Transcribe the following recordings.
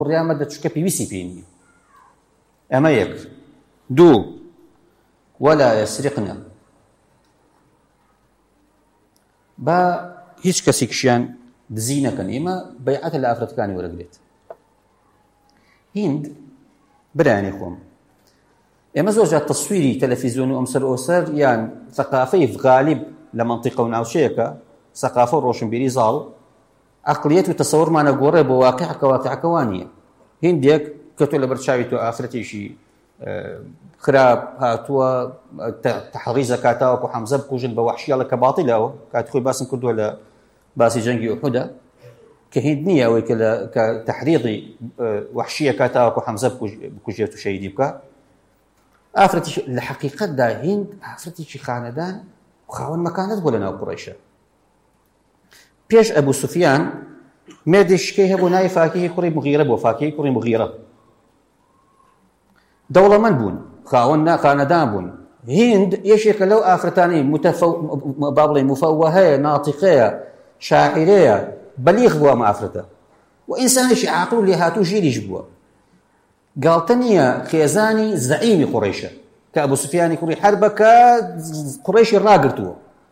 بڕیامە دەچکە پێویستی پێی نییە. ئەمە یەک. دوو، وەلا یەسرقنا، با هیچ کەسێکیشیان دزی نەکەن. ئێمە بەیعەتە لە ئافرەتەکانی وەرەگرێت. هیند برایانی خۆم، ئێمە زۆر جار تەسویری تەلەڤیزیۆن و ئەمسەر ئۆسەر یان ثەقافەی غالیب لە مەنتیقە و ناوچەیەکە، سەقافە و ڕۆشنبیری زاڵ، عەقڵیەت و تەسەوڕمانە گۆڕێ بۆ واقیعەکە واقیعەکە وان نییە. هیندێک کە تۆ لە بەرچاوی تۆ ئافرەتێکی خراپ هاتووە تەحڕی زەکاتاوە و حەمزە بکوژن بە وەحشیەڵە کە باتیلەوە، کاتی خۆی باسم کردووە لە باسی جەنگی ئوحودە کە هیند نییە ئەوەی کە تەحریضی وەحشیە کاتاوە و حەمزە بکوژێت و شەیدی بکە. ئافرەتی لە حەقیقەتدا هیند ئافرەتێکی خانەدان و خاوەن مەکانەت بۆ لە ناو قوڕەیشە. پێش ئەبوو سوفیان مێردێکیشکەی هەبوو ناوی فاکهەی کوڕی مغیرە بۆ، فاکهەی کوڕی مغیرە. دەوڵەمەند بوون، خانەدان بوون. هیند یەکێکە لەو ئافرەتانەی با بڵێ مفەوەهەیە، ناتیقەیە، شاعیرەیە، بەلیغ بووە ئەمە ئافرەتە و ئینسانێکی عاقڵ و لێهاتوو ژیریش بووە. گاڵتە نییە خێزانی زەعیمی قوڕەیشە کە ئەبوو سوفیانی کوڕی حەربە کە قوڕەیشی ڕاگرتووە.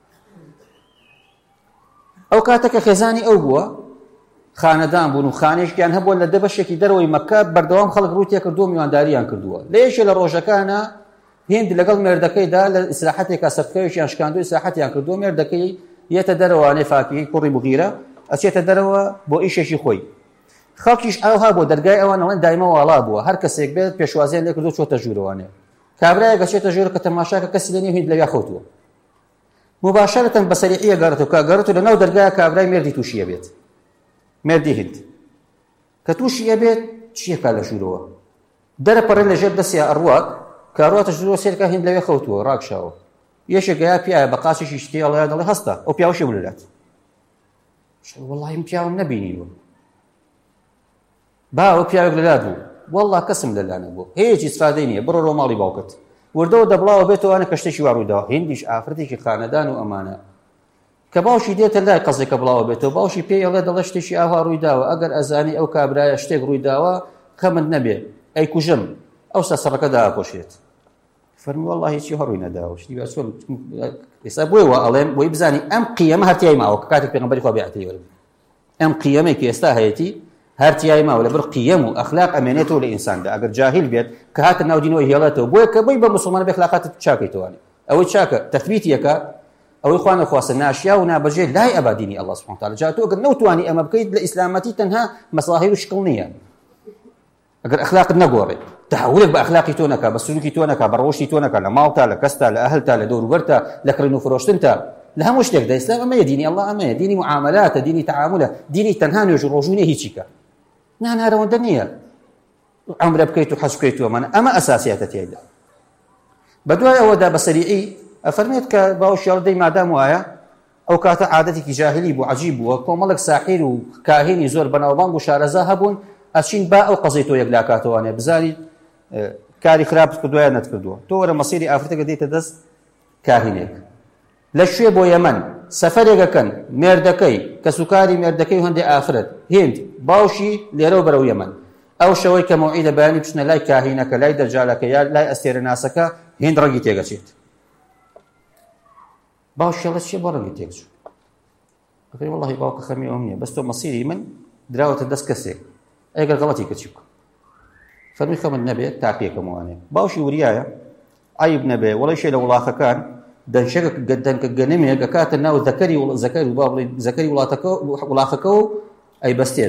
ئەو کاتەکە خێزانی ئەو بووە، خانەدان بوون و خانێشکیان هەبووە لە دەبەشێکی دەرەوەی مەکە، بەردەوام خەڵک ڕووی کردووە، میوانداریان کردووە. لە یەکێ لە ڕۆژەکانە هیند لەگەڵ مێردەکەیدا لە ئیسراحەتێکا سەرکەویشیان شکاندووە، ئیسراحەتیان کردووە. مێردەکەی یێتە دەرەوانێ فاکهەی کوڕی مغیرە ئەچێتە دەرەوە بۆ ئیشێکی خۆی. خەڵکیش ئەوها بۆ دەرگای ئەوان ئەوەن دایمە واڵا بووە، هەر کەسێک بێت پێشوازیان لێ کردو چۆتە ژوورەوانێ. کابرایە گەچێتە ژوور کە تەماشاکە کەسی لێ نییە، هیند لەویا خەوتووە. مباشرەتەن بەسەریعیە گەڕێتەوە، کە گەڕێتەوە لەناو دەرگایە کابرای مێردی تووشیە بێت، مێردی هیند کە تووشیە بێت چیەکە لە ژوورەوە دەرەپەڕێ لەژێر دەستیا ئەڕوات، کە ئەڕواتە ژوورەوە سێرکە هیند لەوێ خەوتووە ڕاکشاوە. یەکێک گەیا پیایە بە قاچێکی شتی ئەڵەیە دەڵێ هەستە، ئەو پیاوەشی ولات. وەڵڵاهی من پیاوم نەبینیوە. با ئەو پیاوێک لەلا بوو، وەڵڵا کەسم لەلا نەبوو، هیچ ئیسفادەی نییە، بڕۆ ماڵی باوکت. وردەوە دەبڵاوە بێتەوەوانە کە شتێکی وا ڕوویداوە. هیندیش ئافرەتێکی خانەدان و ئەمانە کە باوشی دێتە لای قەزێکە بڵاوە بێتەوە، باوشی پێی ئەڵێ دەڵێ شتێکی ئاوا ڕوویداوە، ئەگەر ئەزانی ئەو کابرایە شتێک ڕوویداوە خەمت نەبێ، ئەی کوژم، ئەوستا سەرەکە داپۆشێت. فەرمی وەڵڵا هیچی هەڕووی نەداوە، شتی بەچۆن ئێستا بۆی وا ئەڵێم بۆی بزانی ئەم قیەمە هەرتیای ماوە کە کاتێک پێغەمبەری خوا بەیعەتی وەرگرت. ئەم قیەمەی کە ئێستا هەیەتی هەرتیای ماوە، لەبەر قیەم و ئەخلاق ئەمێنێتەوە لە ئینساندا. ئەگەر جاهیل بێت کە هاتە ناو دینەوەی هێڵێتەوە، بۆیە کە بۆی بە موسڵمانە بێخلاقاتت چاکەیتوانێت. ئەوەی چاکە تەثبیتیەکە، ئەوەی خوا نەخواستە ناشیا و نابەجێ لای ئەبا دینی ئەڵڵا سوبحانە وتەعالا. جا تۆ ئەگەر نەوتوانی ئەمە بکەیت لە ئیسلامەتی تەنها مەساهیر و شکڵ نییە. ئەگەر ئەخلاقت نەگۆڕێت، تەحولێک بە ئەخلاقی تۆ نەکا، بە سلوکی تۆ نەکا، بە ڕۆشتی تۆ نەکا، لە ماڵتا، لە کەستا، لە ئەهلتا، لە دەوروبەرتا، لە کڕین و فرۆشتنتا، لە هەموو شتێکدا. ئیسلام ئەمەیە، دینی ئەڵڵا ئەمەیە، دینی معاملاتە، دینی تەعاملە، دینی تەنها نوێژ و ڕۆژوو نییە، هیچیکە نانارەوەندە نییە. عومرە بکەیت و حەج بکەیت و ئەمە ئەساسیاتە تێیدا. بەدوای ئەوەدا بەسەریعی ئەفەرمێت کە باوشی هەڵدەی مادام وایە ئەو کاتە عادەتێکی جاهلی بوو، عەجیب بووە، کۆمەڵێک ساحیر و کاهینی زۆر بەناوبانگ و شارەزا هەبوون، ئەچین با ئەو قەزەی تۆ یەک لاکاتەوانێ بزانیت کاری خراپت کردووە یا نەتکردووە. تۆ وەرە مەسیری ئافرەتەکە دێتە دەست کاهینێک لە شوێ بۆ یەمەن، سەفەرێکەکەن مێردەکەی کە سوکاری مێردەکەی و هەندێک ئافرەت هیند باوشی لێرە و بەرەو یەمەن. ئەو شەوەی کە مەوعیدە بەیانی بچنە لای کاهینەکە، لای دەرجالەکە یا لای ئەستێرە ناسەکە، هیند ڕەنگی تێگەچێت. باوشی ئەڵێ چییە بۆ ڕەنگی تێگەچوو؟ ئەفەرمی وەڵڵاهی باوکە خەمی ئەوم نییە، بەس تۆ مەسیری من دراوەتە دەست کەسێک، ئەگەر غەڵەتی کە چی بکە؟ فەرمی خەمت نەبێت تاقیەکەم وانێ. باوشی وریایە عیب نەبێ، وەڵی شێ لە وڵاخەکان دەنکە گەنمێک ئەکاتە ناو زەکەری وڵاخەکە و ئەیبەستێت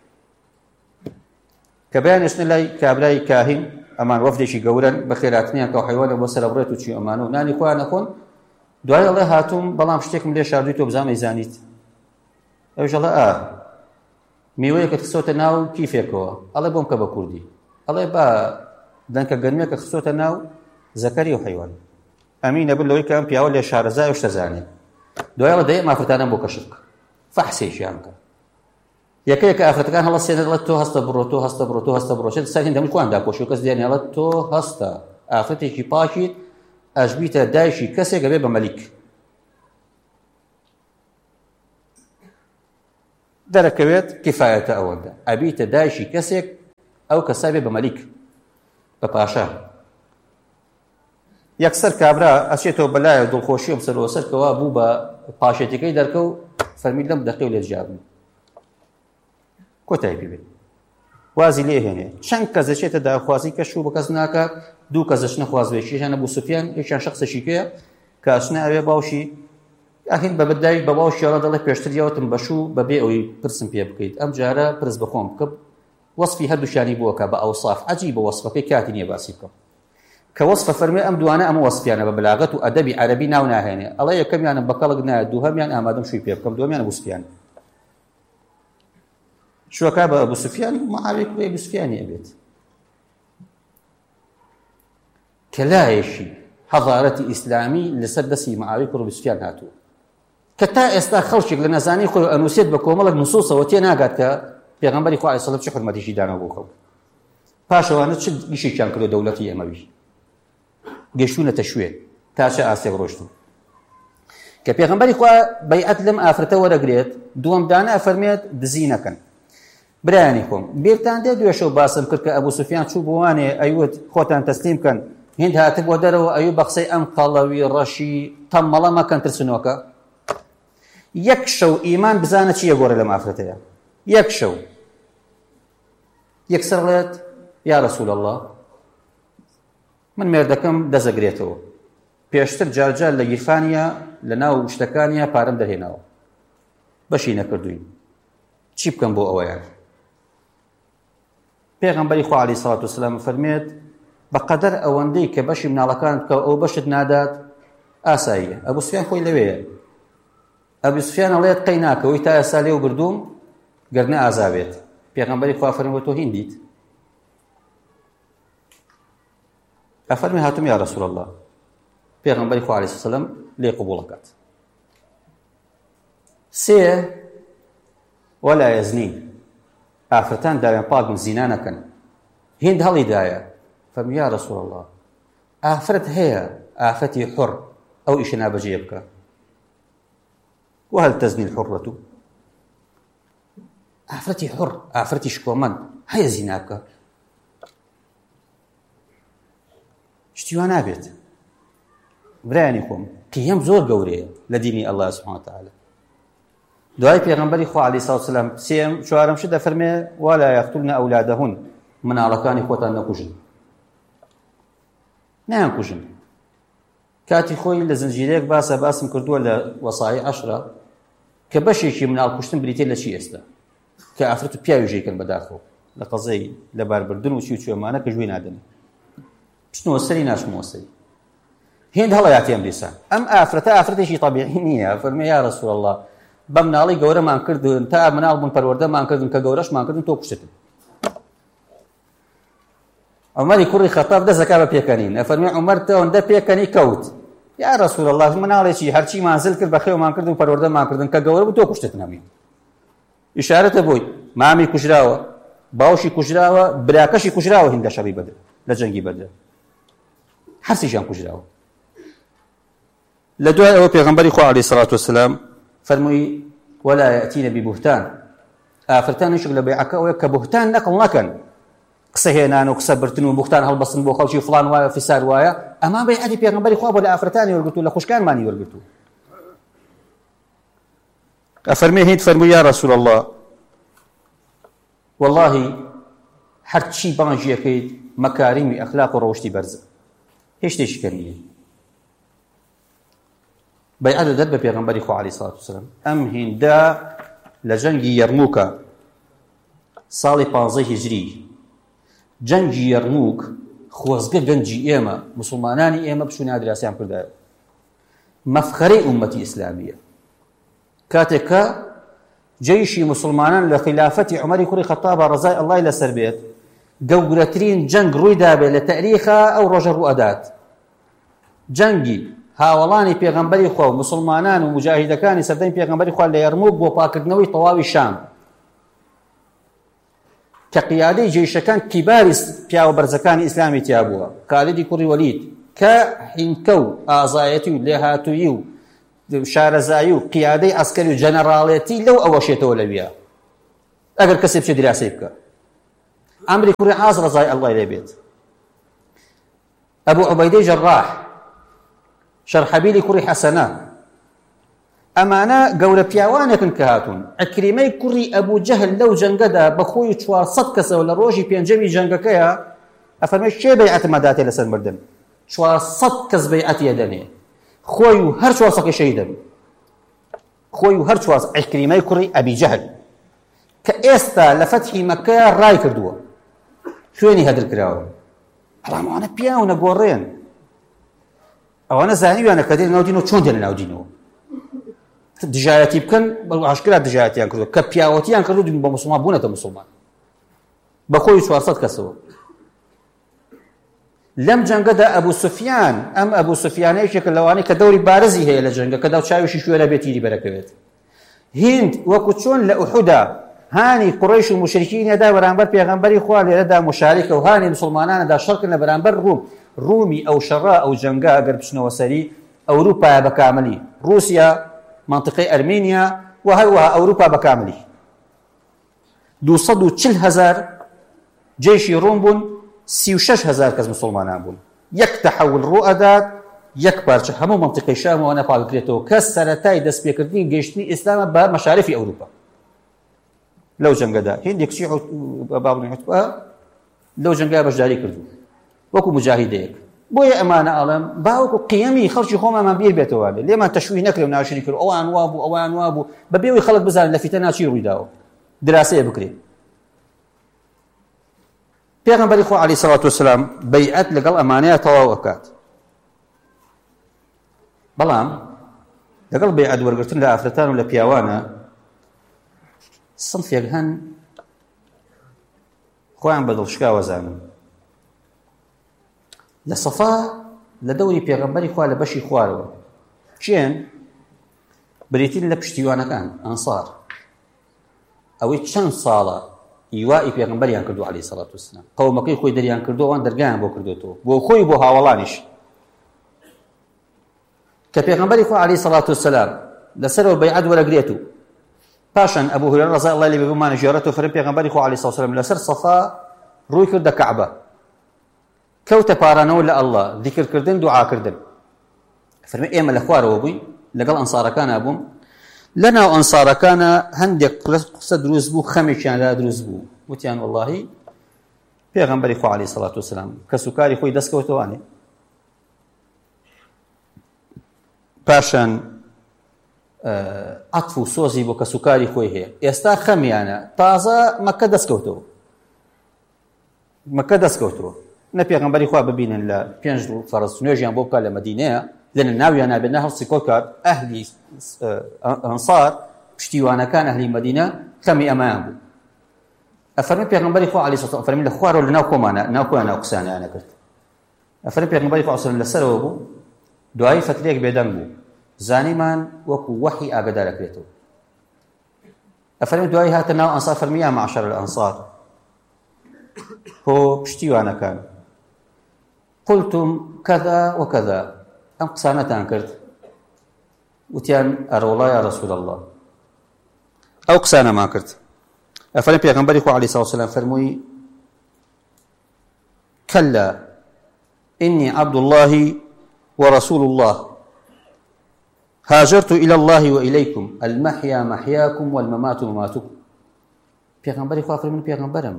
کە بەیانێشتە لای کابرای کاهین. ئەمان وەفدێکی گەورن بە خێراتنیان کە حیوانە بۆ سەرەبڕێت و چی ئەمانە و نانی خۆیان نەخۆن. دوای ئەڵێ هاتووم بەڵام شتێکم لێ شاردووی تۆ بزانەی زانیت. ئەوش ئەڵێ میوەیەکە خستۆتە ناو کیفێکەوە. ئەڵێ بۆم کە بە کوردی. ئەڵێ با دەنکە گەنمێکە خستۆتە ناو زەکەری و حیوان. ئەمینە بن لەوەی کە ئەم پیاوە لێ شارەزای و شتەزانێت. دوای ئەڵێ دەیە ئافرەتانم بۆ کەشف بکە، فەحسێکیان کە یەکەیەکە ئافرەتەکان هەڵەسێنە دەڵێت تۆ هەستە بڕۆ، تۆ هەستە بڕۆ، تۆ هەستە بڕۆ. شێت سەر هێندەم کوان داپۆشی و کەس دیانی هەڵێت تۆ هەستە ئافرەتێکی پاکیت ئەژبیتە دایشی کەسێک ئەبێ بە مەلیک. دەرەکەوێت کفایەتە ئەوەندە، ئەبیتە دایشی کەسێک ئەو کەسا بێ بە مەلیک بە پاشا یەکسەر کابرا ئەچێتەوە بەلایە دڵخۆشیەم سەرۆسەرکەوە بوو بە پاشێتەکەی دەرکە و فەرمید لەم دەقێ و لێرجابوو کۆتایی پێ بێت وازی لێ هێنێ چەند کەس دەچێتە داخوازی کەش و بە کەس ناکە دوو کەس دەچنە خوازبێکی یەکیان ئەبوو سوفیان یەکیان شەخسێکی پێیە کە ئەچنە ئەوێ باوشی ئاخین بە بەدایک بە باوشیەوە دەڵێ پێشتر یاوتم بەشوو بەبێ ئەوەی پرسم پێ بکەیت ئەم جارە پرس بەخۆم بکە وەسفی هەردووشانی بووەکە بە ئەوساف عەجیبە وەسفەکەی کاتی نییە باسی بکەم کە وەسفە فەرمێ ئەم دوانە ئەمە وەسفیانە بە بەلاغەت و ئەدەبی عەرەبی ناو ناهێنێ ئەڵێ یەکەمیانم بە کەڵک نایە دووهەمیان ئامادەم شووی پێ بکەم دووەمیان ئەبوو سوفیان شوەکە بە ئەبوو سوفیان مەعاویە کوڕی ئەبوو سوفیانی ئەبێت کە لایەشی حەضارەتی ئیسلامی لەسەر دەستی مەعاویە کوڕی ئەبوو سوفیان هاتووە کە تا ئێستا خەڵکێک لە نەزانی خۆی ئەنووسێت بە کۆمەڵێک نوسووسەوە تێ ناگات کە پێغەمبەری خوا عەلەیهی سەلام چه حورمەتێکی دانا بۆ خەڵک پاشەوانە چ ئیشێکیان کردو دەوڵەتی ئەمەوی گەیشتوونەتە شوێن تا چه ئاسێ ڕۆشتن کە پێغەمبەری خوا بەیعەت لەم ئافرەتە وەرەگرێت دووەم دانە ئەفەرمێت دزی نەکەن برایانی خۆم بێتان دێ دوێشەو باسم کرد کە ئەبوو سوفیان چوو بوانێ ئەیوت خۆتان تەسلیم کەن هێند هاتە بۆ دەرەوە ئەیوو بە قسەی ئەم قەڵەوی ڕەشی تەممەڵە مەکەن ترسنۆکە یەک شەو ئیمان بزانە چییە گۆڕێ لەم ئافرەتەیە یەک شەو یەکسەر ڵێت یا رەسوول الله من مێردەکەم دەزەگرێتەوە پێشتر جارجار لە گیرفانیە لە ناو شتەکانیە پارەم دەهێناوە بەشی نەکردووین چی بکەم بۆ ئەوەیان پێغەمبەری خوا عەلەیهی سەڵات وسەلام فەرمێت بەقەدەر ئەوەندەی کە بەشی مناڵەکانت بکە ئەو بەشت نادات ئاساییە ئەبوو سوفیان خۆی لەوەیە ئەبوو سوفیان ئەڵێت قەی ناکەوەی تا ئێستا لێو بردووم گەرنە ئازابێت پێغەمبەری خوا فەرمووی تۆ هیندیت ئەفەرمی هاتم یا رەسوول الله پێغەمبەری خوا عەلەیهی سەلام لێ قبوڵەکات سێ وەلا یەزنین ئافرەتان داویان پاک بن زینا نەکەن هیند هەڵیدایە فەرمی یا رەسوول الله ئافرەت هەیە ئافەتی حوڕ ئەو ئیشە نابەجێ بکە وهل تزني الحرة ئافرەتی حوڕ ئافرەتی شکۆمەند هەیە زینا بکە شتیوان نابێت برایانی خۆم قیەم زۆر گەورەیە لە دینی ئەڵڵا سوبحانە وتەعالە دوای پێغەمبەری خوا عەلەیهی سەڵات وسەلام سێم چوارەم شت دەفەرمێ ولا یەقتولن ئەولادەهن مناڵەکانی خۆتان نەکوژن نایانکوژن کاتی خۆی لە زنجیرەیەک باسم کردووە لە وەسای عەشرە کە بەشێکی مناڵ کوشتن بریتێ لە چی ئێستا کە ئافرەت و پیاوی ژێکن بەداخەوە لە قەزەی لەباربردن و چی و چێمانە کە ژوێ نادەن پشتنەوە سەری ناشمەوە سەری هێند هەڵەیاتی ئەم دیسان ئەم ئافرەتە ئافرەتێکی طەبیعی نییە فەرمێ یا رەسوول الله بە مناڵی گەورەمان کردن تا مناڵ بوون پەروەردەمان کردن کە گەورەشمان کردن تۆ کوشتن عومەری کوڕی خەتاب دەستەکا بە پێکەنین ئەفەرمێ عومەر تۆ ئەوەندە پێکەنی کەوت یا رەسوول الله مناڵێکی هەرچی مازل کرد بە خێومان کردن و پەروەردەمان کردن کە گەورە بوو تۆ کوشتن هەمووی ئیشارەتە بۆی مامی کوژراوە باوشی کوژراوە براکەشی کوژراوە هێندە شەڕی بەدر لە جەنگی بەدر هەرسیشیان کوژراوە لە دوای ئەوە پێغەمبەری خوا عەلەیهی سەڵات وسەلام فەرمووی ولا یەأتینە ببوهتان ئافرەتانیشک لە بەیعەکە ئەوەیە کە بوهتان نەقڵ نەکەن قسە هێنان و قسە برتن و بوختان هەڵبەستن بۆ خەڵکی فڵان وایە فیسار وایە ئەما بەیعەتی پێغەمبەری خوا بۆ لە ئافرەتانی وەرگرتو لە خوشکانمانی وەرگرتو ئەفەرمێ هیت فەرمووی یا رەسوول الله واللهی هەرچی بانگیەکەیت مەکاریمی ئەخلاق و ڕەوشتی بەرزە هیچ شتێکی کە نییە بەیعەت دەدات بە پێغەمبەری خوا عەلەیهی سەڵات وسەلام ئەم هێندە لە جەنگی یەرمووکە ساڵی 15 هیجری جەنگی یەرمووک خۆزگە گەنجی ئێمە مسلمانانی ئێمە بچوونە ئادراسیان کردایە مەفخەرەی ئومەتی ئیسلامیە کاتێک کە جەیشی مسلمانان لە خلافەتی عومەری کوڕی خەتاب ڕەزای ئەڵڵای لەسەر بێت گەورەترین جەنگ ڕوویدا بێت لە تاریخە ئەو ڕۆژە ڕوئەدات جەنگی هاوڵانی پێغەمبەری خوا و مسلمانان و مجاهیدەکانی سەردەمی پێغەمبەری خوا لە یەرمووک بۆ پاکردنەوەی تەواوی شام کە قیادەی جێیشەکان کیباری پیاوە بەرزەکانی ئیسلامی تیا بووە خالید کوڕی وەلید کە حینکە و ئازایەتی و لێهاتوویی و شارەزایی و قیادەی ئەسکەری و جەنەڕاڵێتی لەو ئەوەشێتەوە لەویە ئەگەر کەسێ بچێت دراسی بکە عمري كوري عاص رضاي الله لبيت أبو عبيدة جراح شرحبيلي كوري حسنة أمانة قول بياوانك كهاتون عكريمي كوري أبو جهل لو جنقدا بخوي شوار صدكس ولا روجي بينجمي جنقكيا أفرمي شي بيعت مداتي لسن مردن شوار صدكس بيعت يدني خوي هر شوار صكي شيدن خوي هر شوار عكريمي كوري أبي جهل كإستا لفتحي مكة راي كردوه شويني هدر كراوه حرام أنا بياونا قورين أو أنا زاني وأنا كدير ناودينو شون ديال ناودينو دجايتي بكن عشكرا دجايتي أنكردو كبياوتي أنكردو دين بمسلمان بونة مسلمان بخوي شوارصد كسو لم جنگدا أبو سفيان أبو سفيان أي شكل لواني كدوري بارزي هي لجنگا كدو شايوشي شوية لبيتيري بركبت هند وكتشون لأحدا هاني قريش المشركين يدا برانبر بيغمبري خوال يدا مشاركة وهاني مسلمانان دا شركنا برانبر رومي أو شراء أو جنگا أقرب شنو وسري أوروبا بكاملي روسيا منطقة أرمينيا وهي أوروبا بكاملي 240,000 جيشي روم بون 36,000 كز مسلمانان بون يك تحول رؤدات يك بارچ همو منطقة شام وانا فاكريتو كسرتاي دس بيكردين جيشتني إسلام بمشارف أوروبا لو جنگدا هندێک چی بابنی حتبا لو جنگا بەشداری کردو وەکو مجاهیدەیەک بۆیە ئەمانە ئەڵێم باوەکو قیەمی خەڵکی خۆمانمان بیر بێتەوە بێ لێمان تەشویح نەکرێ و ناشری کرد ئەوان وا بوو ئەوان وا بوو بەبێەوەی خەڵک بزانن لە فیتەنا چی ڕوویداوە دراسەیە بکرێ پێغەمبەری خوا عەلەیهی سەڵات وەسەلام بەیعەت لەگەڵ ئەمانەیە تەواو ئەکات بەڵام لەگەڵ بەیعەت وەرگرتن لە ئافرەتان و لە پیاوانە صنفێک هەن خۆیان بەدڵشکاوە زانن لە سەفا لە دەوری پێغەمبەری خوا لە بەشی خوارەوە چێن بریتین لە پشتیوانەکان ئەنسار ئەوەی چەند ساڵە ئیوای پێغەمبەریان کردو عەلەیهی سەڵات وەسەلام قەومەکەی خۆی دەریان کردو ئەوان دەرگایان بۆ کردوێتەوە بۆ خۆی بۆ هاوڵانیش کە پێغەمبەری خوا عەلەیهی سەڵات وەسەلام لەسەرەوە بەیعەت وەرەگرێت پاشان ئەبوو هورێرە ڕەضی الله لێ بێ ژێڕێتەوە فەرمی پێغەمبەری خوا عەلەیهی سەڵات وەسەلام لەسەر سەفا ڕووی کردە کەعبە کەوتە پارانەوە لە ئەڵڵا ذیکرکردن دوعاکردن فەرمی ئێمە لە خوارەوە بووین لەگەڵ ئەنسارەکانە بووم لەناو ئەنسارەکانە هەندێک قسە دروست بوو خەمێکیاندا دروست بوو وتیان وەڵڵاهی پێغەمبەری خوا عەلەیهی سەڵات وەسەلام کە سوکاری خۆی دەستکەوتەوانێ پاشان عەتف و سۆزی بۆ کە سوکاری خۆی هەیە ئێستا خەمیانە تازە مەککە دەستکەوتەوە نە پێغەمبەری خوا ببینن لە 5 فەرز نوێژیان بۆ بکات لە مەدینەیە لەنە ناویان نابێت نە هەڵسی کۆ کات ئەهلی ئەنسار پشتیوانەکان ئەهلی مەدینە خەمی ئەمایان بوو ئەفەرمی پێغەمبەری خوا عەلەیهی سەڵات فەرمی لە خوارەوە لەناو خۆمانە ناو خۆیان ناو قسانیانە کرد ئەفەرمی پێغەمبەری خوا سەڵات لەسەرەوە بوو دوایی فترێک بێدەنگ بوو زانیمان وەکو وەحی ئاگادارەکرێتەوە ئەفەرمی دوایی هاتە ناو ئەنسار فەرمی یا معشەر الئەنسار هۆ پشتیوانەکان قلتم كذا وكذا ئەم قسانەتان کرد وتیان ئەرەوڵا یا رەسوول الله ئەو قسانەمان کرد ئەفەرمی پێغەمبەری خوا عەلەیهی سەڵات وەسەلام فەرمووی كلا إني عبد الله ورسول الله هاجرت إلى الله وإليكم المحيا محياكم والممات مماتكم پێغەمبەری خوا فەرمووی پێغەمبەرم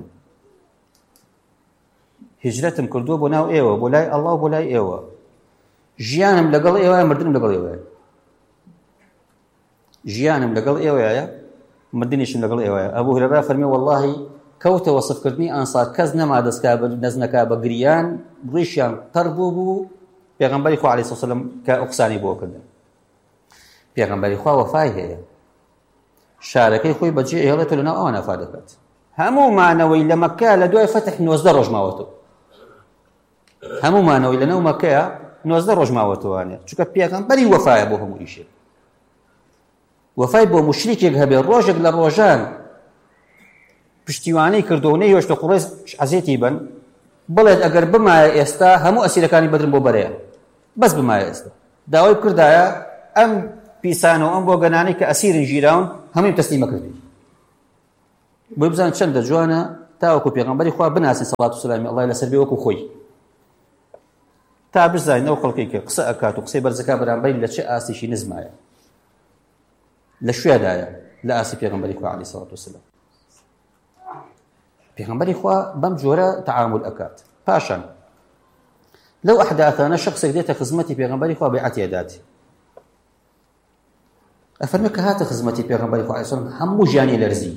هجرتم کردووە بۆ ناو ئێوە بۆ لای ئەڵڵا و بۆ لای ئێوە ژیانم لەگەڵ ئێوەیە مردنم لەگەڵ ئێوەیە ژیانم لەگەڵ ئێوەیە مردنیشم لەگەڵ ئێوەیە ئەبوو هورێرە فەرمی وەڵڵاهی کەوتە وەسفکردنی ئەنسار کەس نەما دەستنەکا بە گریان ڕیشیان تەڕ بوو پێغەمبەری خوا عەلەیهی سەڵات وەسەلام کە ئەو قسانی بۆ کردن پێغەمبەری خوا وەفای هەیە شارەکەی خۆی بەجێ ئێڵێتەوە لەناو ئەوان ئەفا دەکات هەموومانەوەی لە مەککە لە دوای فەتح 19 ڕۆژ ماوەتەوە هەموومانەوەی لەناو مەککەیە 19 ڕۆژ ماوەتەوانێ چونکە پێغەمبەری وەفایە بۆ هەموو ئیشێک وەفای بۆ موشریکێک هەبێ ڕۆژێک لە ڕۆژان پشتیوانەی کردو نەیهێشتە قوڕیش عەزیەتی بن بڵێت ئەگەر بمایە ئێستا هەموو ئەسیرەکانی بەدرم بۆ بەرەیە بەس بمایە ئێستا داوای بکردایە ئەم پیسانەوە ئەم بۆ گەنانەی کە ئەسیرن ژیراون هەمووی تەسلیمە کردی بۆی بزان چەندە جوانە تاوەکو پێغەمبەری خوا بناسین سەڵات و سەلامی ئەڵڵای لەسەر بێ وەکو خۆی تا بزانین ئەو خەڵکێک کە قسە ئەکات و قسەی بەرزەکە بەرامبەری لە چه ئاسیشی نزمایە لە شوێدایە لە ئاسی پێغەمبەری خوا عەلەیهی سەڵات وسەلام پێغەمبەری خوا بەم جۆرە تەعامل ئەکات پاشان لەو ئەحداثانە شخصێک دێتە خزمەتی پێغەمبەری خوا بەیعەتی ئەداتی ئەفەرمێ کە هاتە خزمەتی پێغەمبەری خوا عەلەیهی سەڵام هەموو ژیانی لەرزی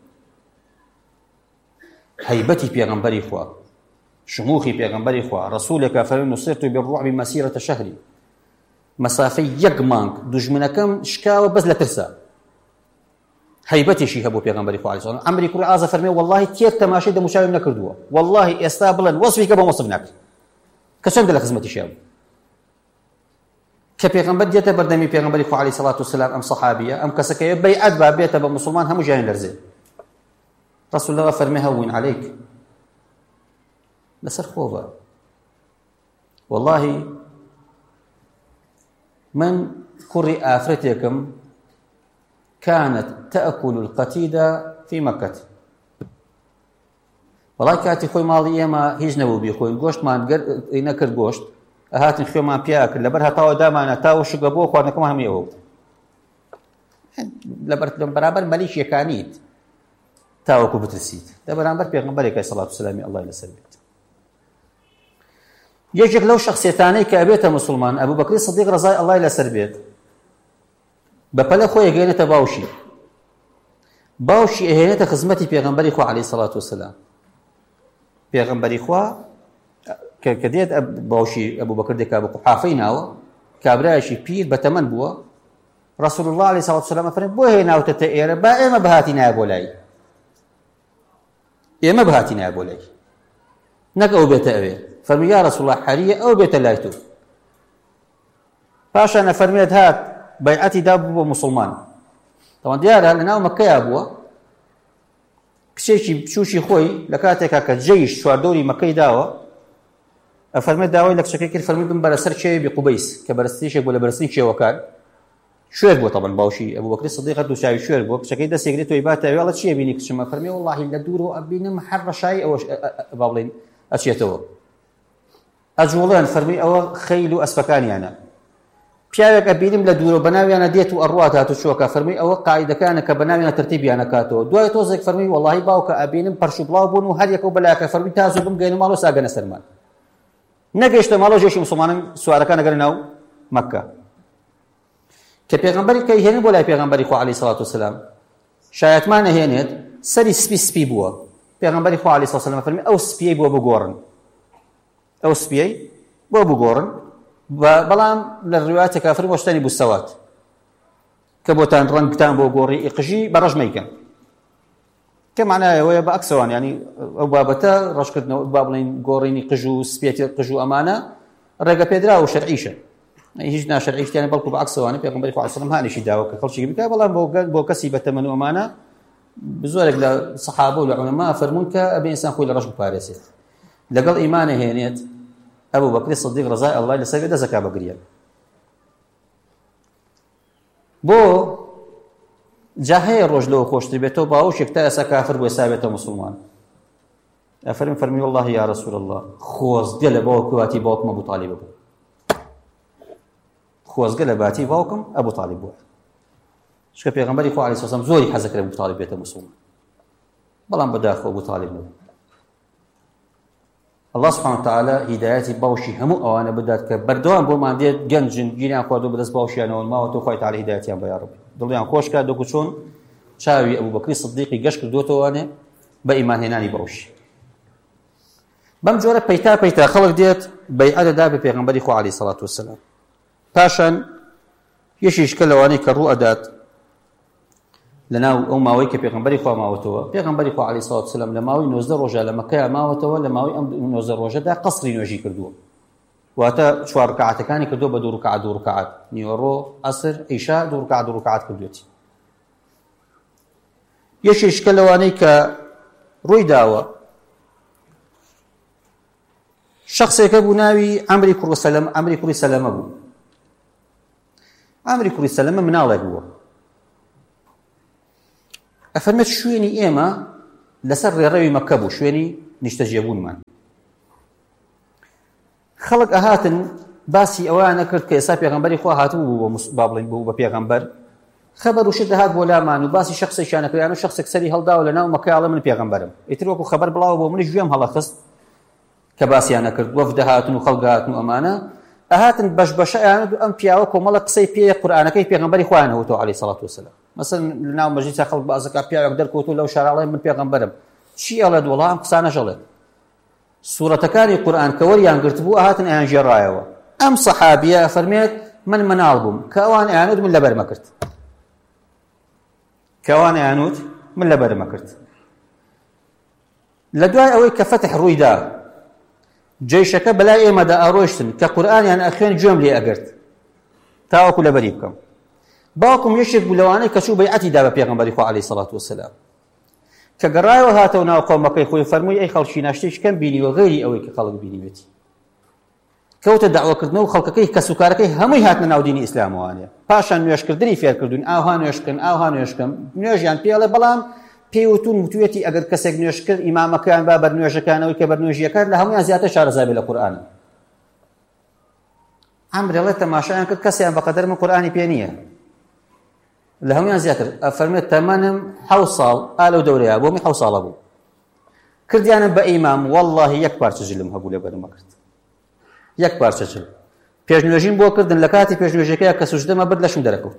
هەیبەتی پێغەمبەری خوا شموخی پێغەمبەری خوا ڕەسوولێکە فەرمێ نوسرت بالرعب مسیرة شهر مەسافەی یەک مانگ دوژمنەکەم شکاوە بەس لە ترسا هەیبەتێکی هەبوو پێغەمبەری خوا عەلەیهی سەڵام عەمری کوڕی عازە فەرمێ وەڵڵاهی تێر تەماشای دەموشاویم نەکردووە وەڵڵاهی ئێستا بڵێن وەسفی کە بەم وەسف ناکرد کە چەندە لە خزمەتیشا بوو کە پێغەمبەر دێتە بەردەمی پێغەمبەری خوا عەلەیهی سەڵات وسەلام ئەم سەحابیە ئەم کەسەکەیە بەیعەت با بێتە بە موسڵمان هەموو ژیانی لەرزێ ڕەسوول الله فەرمێ هەوین عەلەیک لەسەر خۆ بە وەڵڵاهی من کوڕی ئافرەتێکم كانت تأكل القتيدة في مكة والله كاتي خوي ماڵی ئێمە هیچ نەبوو بیخۆین گۆشتمان نەکرد گۆشت ئەهاتن خوێمان پیا کرد لەبەر هەتاوە دامانە تاوە شگە بۆ خواردنەکەمان هەمووی ئەوە لەبەر بەرامبەر مەلیشیەکانیت تاوەکو بترسیت لە بەرامبەر پێغەمبەرێکە سەڵات و سەلامی ئەڵڵای لەسەر بێت یەکێک لەو شەخسیەتانەی کە ئەبێتە موسڵمان ئەبوو بەکری سیدیق ڕەزای ئەڵڵای لەسەر بێت بەپەلە خۆی ئەگەێنێتە باوشی ئەهێنێتە خزمەتی پێغەمبەری خوا عەلەیهی سەڵات وسەلام پێغەمبەری خوا کە دێت باوشی ئەبوو بەکر دێکا بە قوحافەی ناوە کابرایەکی پیر بەتەمەن بووە ڕەسوول الله عەلەیهی سەڵات وسەلام فەرمێ بۆ هێناوتەتە ئێرە با ئێمە بەهاتی نایە بۆ لای ئێمە بەهاتی نایە بۆ لای نەک ئەو بێتە ئەوێ فەرمووی یا ڕەسوول الله حەریە ئەو بێتە لای تۆ پاشان ئەفەرمێت هات بەیعەتی دا بوو بۆ موسڵمان تەواو دیارە لەناو مەکەیە بووە کچێکی بچووشی خۆی لە کاتێکا کە جەیش چواردەوری مەکەی داوە ئەفەرمێت داوای لە کچەکەی کرد فەرمووی بم بەرەسەر کێوی قوبەیس کە بەرزترینێک بوو لە بەرزترین کێوەکان شوێر بووە تەبەن باوشی ئەبوو بەکری سیدیق دووچاوی شوێر بووە کچەکەی دەسێگرێت تۆی باتە ئەوێڵە چییە بینی کچمە فەرمێ وەڵڵاهی لە دوورەوە ئەبینم هەر ڕەشایی ئەوەش با بڵێن ئەچێتەوە ئەجوڵیان فەرمووی ئەوە خەیل و ئەسپەکانیانە پیاوێک ئەبینم لە دوورە بەناویانە دێت و ئەڕوات هاتوچۆکە فەرمووی ئەوە قاعیدەکانە کە بەناویانە تەرتیبیان ئەکاتەوە دوای تۆزێک فەرمووی وەڵڵاهی باوکە ئەبینم پەرش و بڵاو بوون و هەر یەکەو بەلایەکە فەرمووی تازوو بمگەینە ماڵ و ساگەنە سەرمان نەگەیشتە ماڵەوە ژێشی موسڵمانان سوارەکان ئەگەنە ناو مەککە کە پێغەمبەری کەی هێنن بۆ لای پێغەمبەری خوا عەلەیهی سەڵات وسەلام شایەتمان ئەهێنێت سەری سپی بووە پێغەمبەری خوا عەلەیهی سەڵات وسەلام فەرمی ئەو سپیەی بۆ بگۆڕن ئەو سپیەی بۆ بگۆڕن بەڵام لە ڕوایەتێکا فەرمی بۆ شتانی بووسەوات کە بۆتان ڕەنگتان بۆ گۆڕی ئیقژی بە ڕەش مەیکەن کە معنایەوەیە بە ئەکسەوان ینی ئەو بابەتە ڕەشکردنەوە با بڵێن گۆڕینی قژ و سپێتی قژ و ئەمانە ڕێگە پێدرا و شەرعیشە هیچ ناشەرعی شتیانە بەڵکو بە ئەکسەوانە پێغەمبەری خوا عەلەیهی سەلام هانیشی داوە کە خەڵکی بکات بەڵام بۆ کەسی بەتەمەن و ئەمانە زۆرێک لە سەحابە و لە عولەما فەرموون کە ئەبێ ئینسان خۆی لە ڕەش بپارێزێت لەگەڵ ئیمانە هێنێت ئەبوو بەکری سیدیق ڕەزای ئەڵڵای لەسەر بێت دەزەکا بەگریان بۆ جا هەیە ڕۆژ لەوە خۆشتر بێتەوە باوشێک تا ئێستا کافر بۆ ئێستا بێتە موسڵمان فەرمی وەڵڵاهی یا ڕەسوول الله خۆزگە لە باوکواتی باوکم ئەبوو تاڵیب بوو خۆزگە لە باتی باوکم ئەبوو تاڵیب بووە چکە پێغەمبەری خوا عەلەیهی سەلام زۆری حەزە کرد ئەبوو تاڵیب بێتە موسڵمان بەڵام بەداخەوە ئەبوو تاڵیب نەبوو الله سبحانه وتعالى هدايتي باوشي همو أوانا بدات كبردوان بومان ديت جنجن جينيان خواردو بدس باوشي أنا والما وتوخيت على هدايتيان بيا ربي دليان خوش كاد دوكو شون شاوي أبو بكر الصديق قش كردوتو أنا بإيمان هناني باوشي بم جورة بيتا خلق ديت بيعادة دابي بيغنبري خو عليه الصلاة والسلام پاشان يشيش كلواني كرو أدات لناو او ماوي كي پیغمبري خو ماوتو پیغمبري خو عليه الصلاه والسلام لماوي 19 روجا لمكه ماوتو لماوي 19 روجا دا قصري نوجي كردو واتا شو ركعات كان كردو بدو ركعات نيورو عصر عشاء دو ركعات كردوتي يش اشكالواني ك روي داوا شخص كبناوي عمري كرو سلام ابو عمري كرو سلام من الله هو ئەفەرمێت شوێنی ئێمە لەسەر ڕێڕەوی مەککە بوو، شوێنی نیشتەجێبوونمان. خەڵک ئەهاتن باسی ئەویان نەکرد کە ئێستا پێغەمبەری خوا هاتوو با بڵێن بوو بە پێغەمبەر، خەبەر و شت دەهات بۆ لامان و باسی شەخسێکیان نەکردیان و شەخسێک سەری هەڵداوە لەناو مەککە ئەڵێ من پێغەمبەرم. ئیتر وەکو خەبەر بڵاوە بۆ منیش گوێم هەڵەخست کە باسییان نەکرد. وەفد دەهاتن و خەڵک هاتن و ئەمانە ئەهاتن بەشبەشەیان و ئەم پیاوە کۆمەڵە قسەی پێ قورئانەکەی پێغەمبەری خوایانەوەتەوە عەلەیهی سەڵات وسەلام. مەسەڵەن لەناو مەجلیسا خەڵک باسەکە پیاوێک دەرکەوتووە لەو شارەڵێ من پێغەمبەرم، چی ئەڵێت؟ وەڵام قسانەش ئەڵێت. سوورەتەکانی قورئان کە وەریان گرتبوو ئەهاتن ئەیان ژێڕایەوە. ئەم سەحابیە فەرمێت من مناڵ بووم کە ئەوان ئەیانوت من لەبەرمە کرد، کەوان ئەیانوت من لەبەرمە کرد. لە دوای ئەوەی کە فەتح ڕوویدا جێیشەکە بەلای ئێمەدا ئاڕۆیشتن کە قورئانیان ئەخوێن گوێم لێ ئەگرت تاوەکو لەبەری بکەم. باوکم یەکێک بوو لەوانەی کە چوو بەیعەتی دا بە پێغەمبەری خوا عەلەیهی سەڵات وسەلام، کە گەڕایەوە هاتەوە ناو قەومەکەی خۆی فەرمووی ئەی خەڵکی ناشتێکی کەم بینیوە غەیری ئەوەی کە خەڵک بینیوێتی. کەوتە داوەکردنەوە و خەڵکەکەی کە سوکارەکەی هەمووی هاتنە ناو دینی ئیسلامەوانێ. پاشان نوێشکردنی فێرکردوون، ئاها نوێشکن ئاها نوێشکەم، نوێژیان پێڵێ، بەڵام پێیوتون وتوێتی ئەگەر کەسێک نوێش کرد ئیمامەکەیان با بەرنوێژەکانەوەی کە بەرنوێژیەکان لە هەمویان زیاتر شارەزای بێ لە قورئان. ئەم برێڵێ تەماشایان کرد کەسیان بەقەدەر من قورئانی پێ نییە، لە هەمویان زیاتر. ئەفەرمێت تەمەنم 7 ساڵ ئالەو دەورەیە بۆمی 7 ساڵە بوو، کردیانم بە ئیمام، وەڵڵاهی یەک پارچە جلم هەبوو لەبەرمە کرد، یەک پارچە جل. پێشنوێژیم بۆ کردن، لە کاتی پێشنوێژەکەیە کە سوژدەمە برد لەشم دەرەکەوت،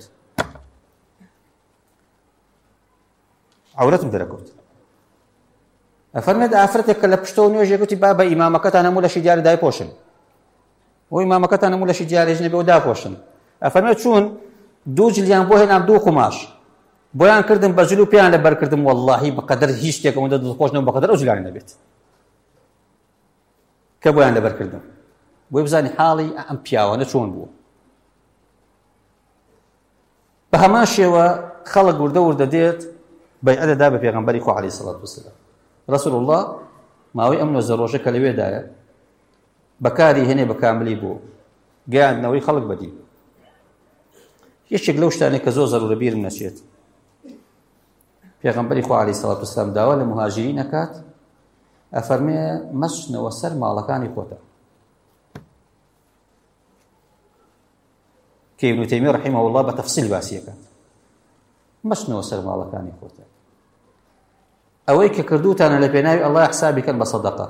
عورەتم دەرەکەوت. ئەفەرمێت ئافرەتێک کە لە پشتەوە نوێژێک گوتی با بە ئیمامەکەتان هەموو لەشی دیارە دایپۆشن، بۆ ئیمامەکەتان هەموو لەشی دیارێژ نەبێ و داپۆشن. ئەفەرمێت چوون دوو جلیان بۆ هێنام، دوو قوماش بۆیان کردم بە جل و پێیان لەبەر کردم، وەڵڵاهی بەقەدەر هیچ شتێکم دڵخۆش نەبوو بەقەدەر ئەو جلانە نەبێت کە بۆیان لەبەر کردم، بۆی بزانی حاڵی ئەم پیاوانە چۆن بوو. بە هەمان شێوە خەڵک وردە وردە دێت بەیعەت دەدا بە پێغەمبەری خوا عەلەیهی سەڵات وسەلام. ڕەسوول الله ماوەی ئەم نۆزە ڕۆژە کە لەوێدایە بەکاری هێنێ بە کاملی بوو گەیاندنەوەی خەڵک بەدین. یەکێک لەو شتانێک کە زۆر زەرورە بیرم نەچێت، پێغەمبەری خوا عەلەیهی سەڵات وسەلام داوا لە مهاجرین ئەکات، ئەفەرمێ مەچنەوە سەر ماڵەکانی خۆتە. کە ئیبن تەیمیە ڕەحیمەهو الله بە تەفسیل باسی ئەکات، مەچنەوە سەر ماڵەکانی خۆتە. ئەوەی کە کردوتانە لە پێناوی ئەڵڵا حسابی کەن بە سەدەقە،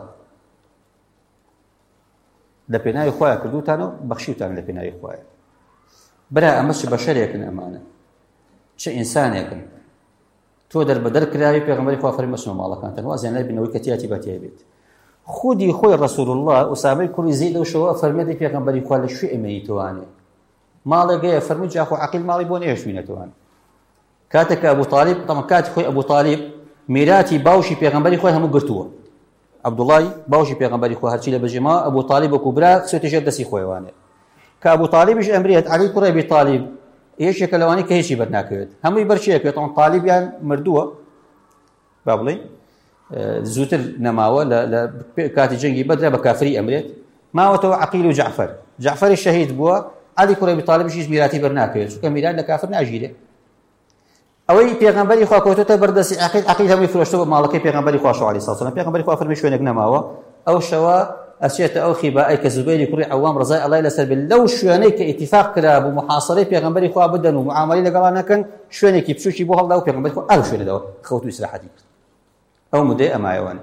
لە پێناوی خۆیان کردوتانە و بەخشیوتان لە پێناوی خۆیان. برا ئەمە چ بەشەرێکن، ئەمانە چه ئینسانێکن. تۆ دەربەدەر کراوی پێغەمبەری خوا فەرمی مەچنەوە ماڵەکانتان، وازیان لای بنەوەی کە تیاتی بەتیای بێت. خودی خۆی ڕەسوول الله ئوسامەی کوڕی زەید لەوشەوە فەرمێدی پێغەمبەری خوا لە شوێ ئێمەی توانێ ماڵێک گەیە، فەرمووی جا خۆ عەقیل ماڵی بۆ نێشوینەتوان. کاتێک کە ئەبوو طالیب تەمە کاتی خۆی ئەبوو طالیب میراتی باوشی پێغەمبەری خۆی هەموو گرتووە، عەبدوڵڵای باوشی پێغەمبەری خوا هەرچی لە بەجێما ئەبوو طالیب وەکو برا سوێتە ژێر دەستی خۆیوانێ. کە ئەبوو طالیبیش ئەمرێت عەلی کوڕی ئەبی طالیب یەکێکە لەوانەی کە هیچی بەرناکەوێت، هەمووی بەرچەیەکێت. ئەوان طالیبیان مردووە با بڵێن زووتر نەماوە، لە کاتی جەنگی بەدرا بە کافری ئەمرێت، ماوەتەوە عەقیل و جەعفەر. جەعفەری شەهید بووە، عەلی کوڕی ئەبی طالیبیش هیچ میراتی بەرناکەوێت، چونکە میرات لە کافر ناژیرێ. ئەوەی پێغەمبەری خوا کەوتۆتە بەردەستی عەقیل، عەقیل هەمووی فرۆشتەوە بە ماڵەکەی پێغەمبەری خوا عەلەیهی سەڵات وسەلام. پێغەمبەری خوا فەرمی شوێنێک نەماوە، ئەو شەوە ئەچێتە ئەو خیبائەی کە زوبەیری کوڕی عەوام ڕەزای ئەڵڵای لەسەر بێت لەو شوێنەی کە ئیتیفاق کرا بوو محاصەرەی پێغەمبەری خوا بدەن و معامەلەی لەگەڵان نەکەن، شوێنێکی بچووکی بۆ هەڵدا و پێغەمبەری خوا ئەو شوێنەدەوە خەوت و ئیسراحەتی کرد. ئەو مودەی ئەمایەوانە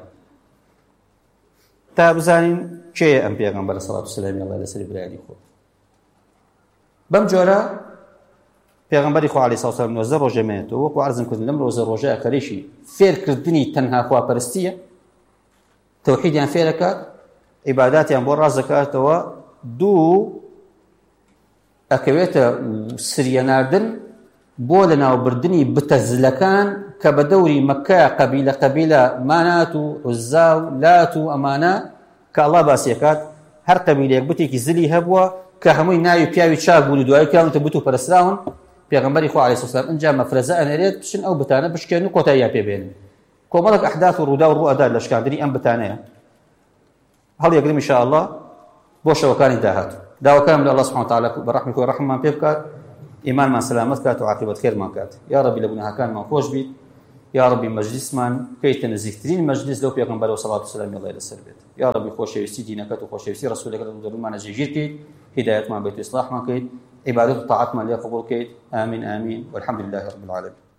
تا بزانین کێیە ئەم پێغەمبەرە سەڵات وسەلامی ئەڵڵای لەسەری برایانی خۆ. بەم جۆرە پێغەمبەری خوا عەلەیهی سەڵات وسەلام نۆزدە ڕۆژە مێنێتەوە. وەکو عەرزم کردن لەم ڕۆژە ڕۆژەیە کەرێشی فێرکردنی تەنها خواپەرستیە، تەوحیدیان فێرەکات، عیباداتیان بۆ ڕاست دەکاتەوە، دوو ئەکەوێتە سریە ناردن بۆ لەناوبردنی بتەزلەکان کە بە دەوری مەککە قەبیلە قەبیلە مانات و عوزا و لات و ئەمانە کە ئەڵڵا باسیەکات، هەر قەبیلەیەک بتێکی زلی هەبووە کە هەمووی ناوی پیاوی چاک بوون و دوایی کراونتە بت و پەرستراون. پێغەمبەری خوا عەلەیهی سەڵات وسەلام ئەنجا مەفرەزە ئەنێرێت بچن ئەو بتانە بشکێن و کۆتاییان پێبێنن. کۆمەڵێک ئەحداث و ڕوودا و ڕوئەدا لە شکاندنی ئەم بتانەیە هەڵیەگرم ئینشاءالله بۆ شەوەکانی داهاتوو. داواکەم لە ئەڵڵا سوبحانەهو وتەعالا بەڕەحمی خۆی ڕەحممان پێ بکات، ئیمانمان سەلامەت کات و عاقبەت خێرمان کات. یا ڕەبی لە گوناهەکانمان خۆش بیت یا ربی مەجلیسمان بکەیتە نزیکترین مەجلیس لەو پێغەمبەر و سەڵات و سەلامی ئەڵڵا لەسەر بێت. یا ربی خۆشەویستی دینەکەت و خۆشەویستی ڕەسوولەکەت و دەروونمانە جێگیر بکەیت، هیدایەتمان بێت و ئیسلاحمان بکەیت، عیبادەت و طاعەتمان لێ قبوڵ بکەیت. آمین آمین والحمد لله رب العالمين.